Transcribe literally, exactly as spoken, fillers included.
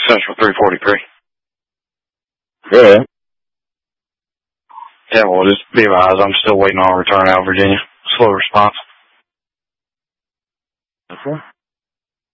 Central three forty-three. Yeah. Yeah, well, just be advised, I'm still waiting on a return out of Virginia. Slow response. Okay.